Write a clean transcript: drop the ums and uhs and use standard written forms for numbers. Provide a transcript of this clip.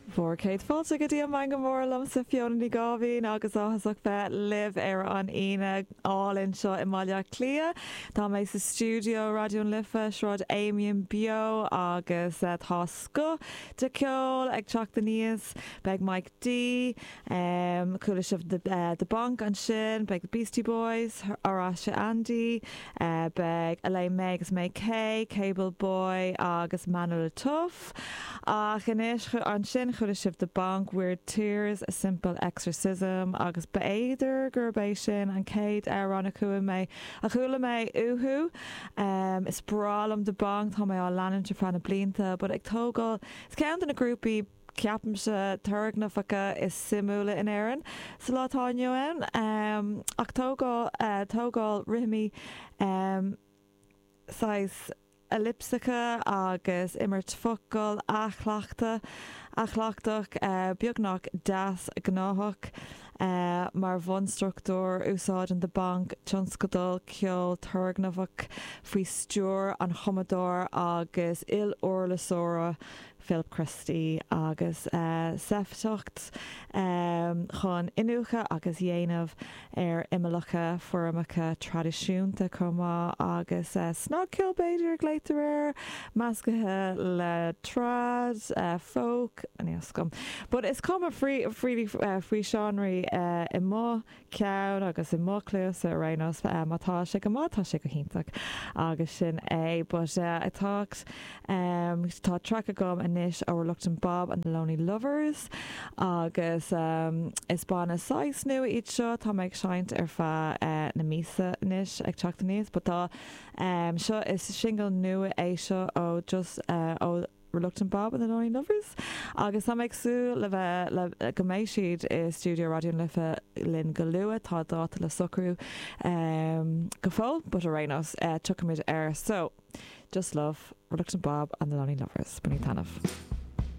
Bhór Kate fáilte go dtí an go mórlam sa Fiona ní Gábhín agus áthasach bheith libh ar an ine álinn seo i maiile clia. Tá méid sa stúdio radioún lifa sráid Éimion Bio agus tá sco de ceol ag teach the níos beag Mike D, coolla sibh the bank an sin, beag the Beastie Boys, Arasha Andy, beag Elaine May agus May Kay, Cable Boy agus Manuel Tuff. Ach inis an sin chuir sibh the bank, Weird Tears, A Simple Exorcism agus beéidir gurbééis sin an céad arán a chuaigh mé a chuúla mé uhu. Is bralam the bank tá mé á leanan te fanna blianta, but ag tógáil is ceann na grúpaí ceapam se turg na facha is simúla in éan sa látáineo ann. Ach tógáil rihimi sais ellipsica agus immert focail achleachtach beagnach das gnáthach mar bhunstruchtúr úsáid an de bank tionscadal ceol turgnamhach faoi stúr an chomadór agus orlasóra Philip Christie agus seftocht chun inúcha agus dhéanamh ar imimecha formacha tradiisiúnta comá agus snáceol beidir gléiteir meascathe le trad folk aníoscom. But is com a free seanraí I mó ceann agus I mó clús a rénos mátá sé go híntaach agus sin é, but atácht tá tre a gom inis Overlooked Bob and the Lonely Lovers agus is bána 6 nu iad seo tá méid seint ar fa na mísa inis ag teach níos, but tá seo is single nua é seo ó just ó Reluctant Bob and the Lonely Lovers agus tá méid sú le bheith go méid siad i Studio Radio Lifa linn go lua tá dáta le socrú go fóil, but a rénos tucamid air. So just love Reluctant Bob and the Lonely Lovers. Bunny Tanaf.